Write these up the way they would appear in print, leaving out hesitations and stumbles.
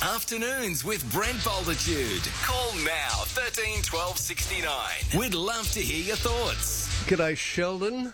Afternoons with Brent Bolditude. Call now 13 12 69. We'd love to hear your thoughts. G'day, Sheldon.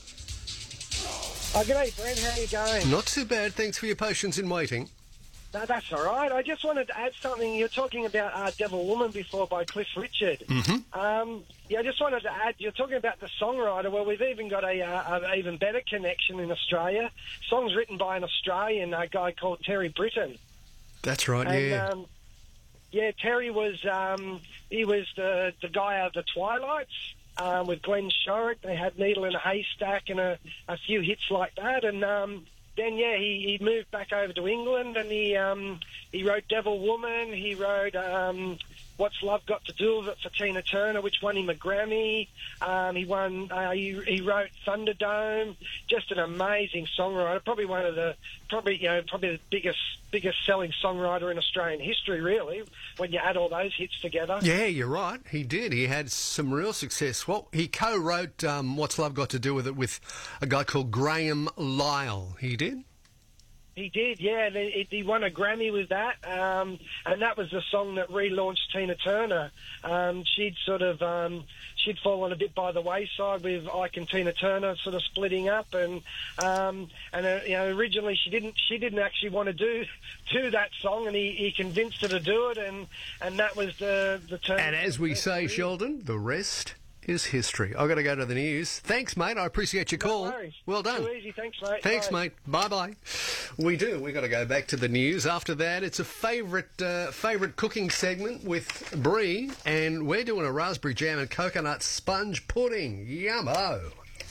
Oh, g'day, Brent. How you going? Not too bad. Thanks for your patience in waiting. No, that's all right. I just wanted to add something. You're talking about Devil Woman before by Cliff Richard. Mm-hmm. I just wanted to add, you're talking about the songwriter. Well, we've even got a even better connection in Australia. Songs written by an Australian guy called Terry Britton. That's right, And, yeah. Terry was he was the guy of the Twilights with Glenn Shorrock. They had Needle in a Haystack and a few hits like that. And then he moved back over to England and he wrote Devil Woman. He wrote What's Love Got to Do with It for Tina Turner, which won him a Grammy. He won. He wrote Thunderdome. Just an amazing songwriter. Probably one of the the biggest selling songwriter in Australian history, really, when you add all those hits together. Yeah, you're right. He did. He had some real success. Well, he co-wrote What's Love Got to Do with It with a guy called Graham Lyle. He did? He did, yeah. He won a Grammy with that, and that was the song that relaunched Tina Turner. She'd fallen a bit by the wayside with Ike and Tina Turner sort of splitting up, and originally she didn't actually want to do that song, and he convinced her to do it, and that was the turn. And as we say, Sheldon, the rest is history. I've got to go to the news. Thanks, mate. I appreciate your call. No worries. Well done. Too easy. Thanks, mate. Thanks, Bye. mate. Bye-bye. We do. We've got to go back to the news. After that, it's a favourite cooking segment with Bree, and we're doing a raspberry jam and coconut sponge pudding. Yummo.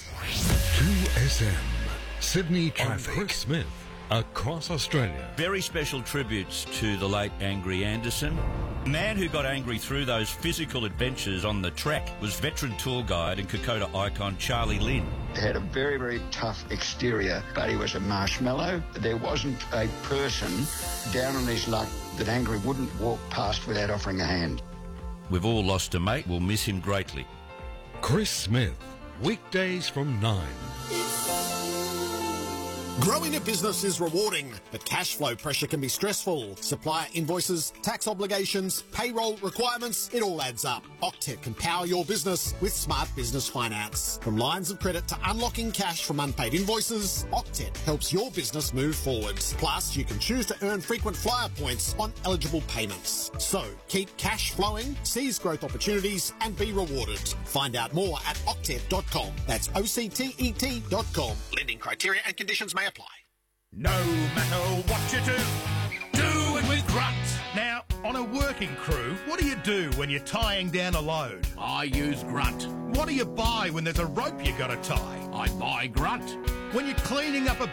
2SM, Sydney Traffic. Chris Smith, across Australia. Very special tributes to the late Angry Anderson. The man who got angry through those physical adventures on the track was veteran tour guide and Kokoda icon Charlie Lynn. He had a very, very tough exterior, but he was a marshmallow. There wasn't a person down on his luck that Angry wouldn't walk past without offering a hand. We've all lost a mate. We'll miss him greatly. Chris Smith, weekdays from 9. Growing a business is rewarding, but cash flow pressure can be stressful. Supplier invoices, tax obligations, payroll requirements, it all adds up. Octet can power your business with smart business finance. From lines of credit to unlocking cash from unpaid invoices, Octet helps your business move forward. Plus, you can choose to earn frequent flyer points on eligible payments. So, keep cash flowing, seize growth opportunities, and be rewarded. Find out more at octet.com. That's OCTET.com. Lending criteria and conditions may apply. No matter what you do it with grunt. Now, on a working crew, what do you do when you're tying down a load? I use grunt. What do you buy when there's a rope you got to tie? I buy grunt. When you're cleaning up a